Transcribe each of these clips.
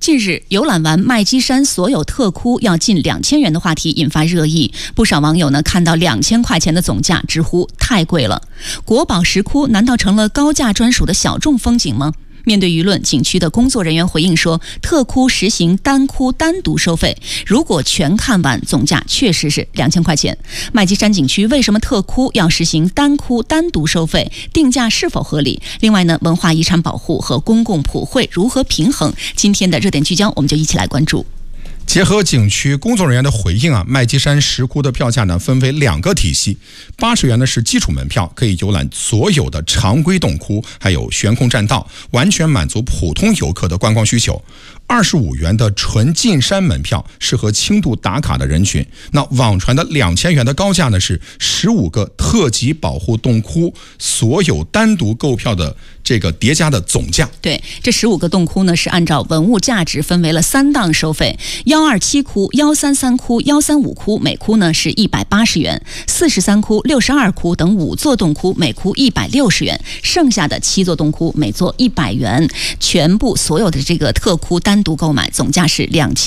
近日，游览完麦积山所有特窟要近2000元的话题引发热议，不少网友呢看到2000块钱的总价，直呼太贵了。国宝石窟难道成了高价专属的小众风景吗？面对舆论，景区的工作人员回应说，特窟实行单窟单独收费，如果全看完，总价确实是2000块钱。麦积山景区为什么特窟要实行单窟单独收费？定价是否合理？另外呢，文化遗产保护和公共普惠如何平衡？今天的热点聚焦，我们就一起来关注。 结合景区工作人员的回应麦积山石窟的票价呢分为2个体系，80元呢是基础门票，可以游览所有的常规洞窟，还有悬空栈道，完全满足普通游客的观光需求。25元的纯进山门票，适合轻度打卡的人群。那网传的2000元的高价呢，是15个特级保护洞窟所有单独购票的这个叠加的总价。 对，这15个洞窟呢是按照文物价值分为了3档收费：127窟、133窟、135窟，每窟呢是180元；43窟、62窟等5座洞窟每窟160元，剩下的7座洞窟每座100元。全部所有的这个特窟单独购买总价是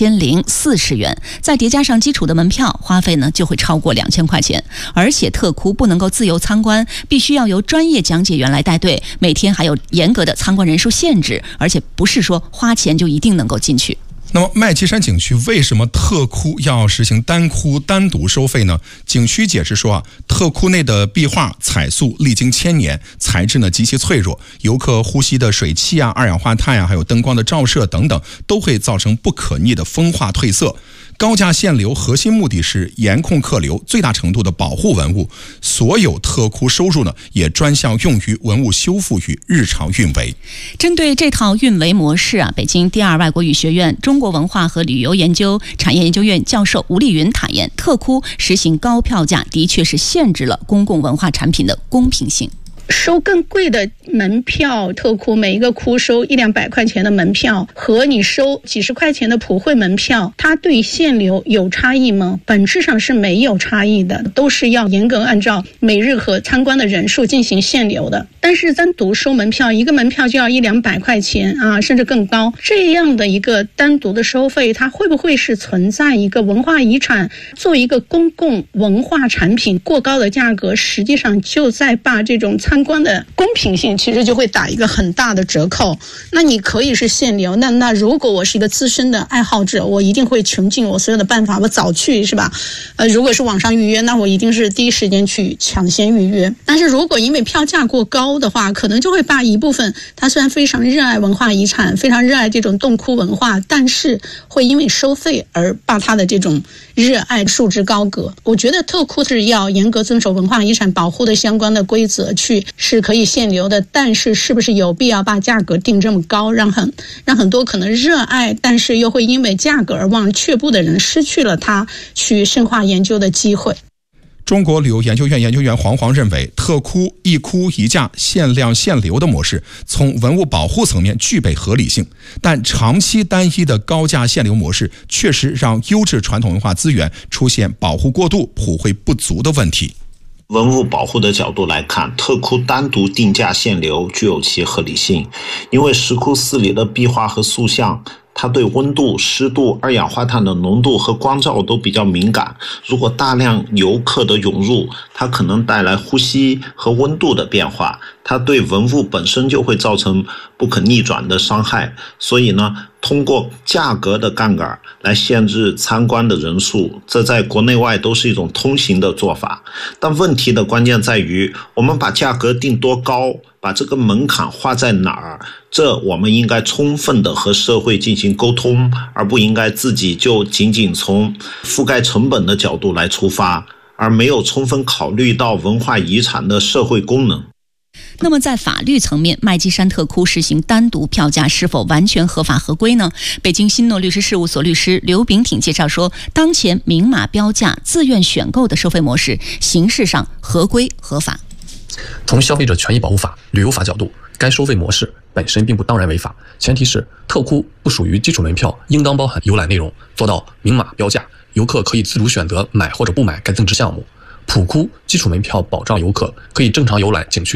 2040元，再叠加上基础的门票，花费呢就会超过2000块钱。而且特窟不能够自由参观，必须要由专业讲解员来带队，每天还有严格的参观人数限制，而且不是说花钱就一定能够进去。 那么麦积山景区为什么特窟要实行单窟单独收费呢？景区解释说特窟内的壁画彩塑历经1000年，材质呢极其脆弱，游客呼吸的水汽二氧化碳还有灯光的照射等等，都会造成不可逆的风化褪色。高价限流核心目的是严控客流，最大程度的保护文物。所有特窟收入呢，也专项用于文物修复与日常运维。 针对这套运维模式北京第2外国语学院中国文化和旅游研究产业研究院教授吴丽云坦言，特窟实行高票价的确是限制了公共文化产品的公平性。 收更贵的门票，特窟每一个窟收100-200块钱的门票，和你收几十块钱的普惠门票，它对限流有差异吗？本质上是没有差异的，都是要严格按照每日和参观的人数进行限流的。但是单独收门票，一个门票就要100-200块钱甚至更高，这样的一个单独的收费，它会不会是存在一个文化遗产作为一个公共文化产品过高的价格，实际上就在把这种参观的公平性其实就会打一个很大的折扣。那你可以是限流，那如果我是一个资深的爱好者，我一定会穷尽我所有的办法，我早去是吧？如果是网上预约，那我一定是第一时间去抢先预约。但是如果因为票价过高的话，可能就会把一部分他虽然非常热爱文化遗产，非常热爱这种洞窟文化，但是会因为收费而把他的这种热爱束之高阁。我觉得特窟是要严格遵守文化遗产保护的相关的规则，是可以限流的，但是是不是有必要把价格定这么高，让很多可能热爱但是又会因为价格而望却步的人失去了他去深化研究的机会。 中国旅游研究院研究员黄认为，特窟一窟一价限量限流的模式从文物保护层面具备合理性，但长期单一的高价限流模式确实让优质传统文化资源出现保护过度、普惠不足的问题。 文物保护的角度来看，特窟单独定价限流具有其合理性，因为石窟寺里的壁画和塑像，它对温度、湿度、二氧化碳的浓度和光照都比较敏感。如果大量游客的涌入，它可能带来呼吸和温度的变化，它对文物本身就会造成不可逆转的伤害。所以呢，通过价格的杠杆来限制参观的人数，这在国内外都是一种通行的做法。但问题的关键在于，我们把价格定多高，把这个门槛画在哪儿，这我们应该充分的和社会进行沟通，而不应该自己就仅仅从覆盖成本的角度来出发，而没有充分考虑到文化遗产的社会功能。 那么在法律层面，麦积山特窟实行单独票价是否完全合法合规呢？北京新诺律师事务所律师刘炳挺介绍说，当前明码标价、自愿选购的收费模式形式上合规合法。 从消费者权益保护法、旅游法角度，该收费模式本身并不当然违法，前提是特窟不属于基础门票，应当包含游览内容，做到明码标价，游客可以自主选择买或者不买该增值项目。普窟基础门票保障游客可以正常游览景区